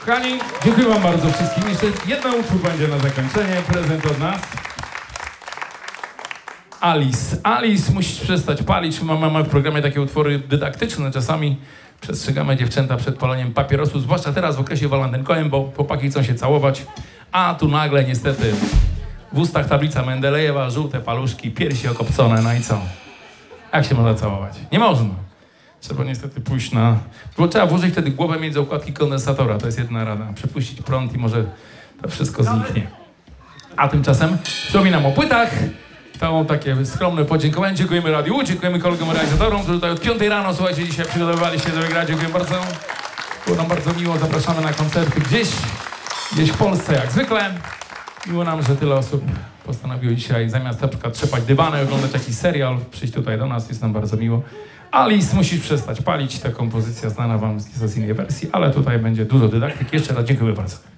Kochani, dziękuję wam bardzo wszystkim. Jeszcze jeden utwór będzie na zakończenie, prezent od nas. Alice, musisz przestać palić. Mamy w programie takie utwory dydaktyczne. Czasami przestrzegamy dziewczęta przed paleniem papierosów, zwłaszcza teraz w okresie walentynkowym, bo chłopaki chcą się całować, a tu nagle niestety w ustach tablica Mendelejewa, żółte paluszki, piersi okopcone, no i co? Jak się można całować? Nie można. Trzeba niestety pójść na... Bo trzeba włożyć wtedy głowę między okładki kondensatora, to jest jedna rada. Przepuścić prąd i może to wszystko zniknie. A tymczasem przypominam o płytach. To takie skromne podziękowanie. Dziękujemy Radiu, dziękujemy kolegom realizatorom, którzy tutaj od 5 rano, słuchajcie, dzisiaj przygotowywali się do wygrania. Dziękuję bardzo. Było nam bardzo miło. Zapraszamy na koncerty gdzieś w Polsce jak zwykle. Miło nam, że tyle osób postanowiło dzisiaj zamiast na przykład trzepać dywany, oglądać jakiś serial, przyjść tutaj do nas. Jest nam bardzo miło. Alice, musisz przestać palić. Ta kompozycja znana wam z innej wersji, ale tutaj będzie dużo dydaktyki. Jeszcze raz dziękuję bardzo.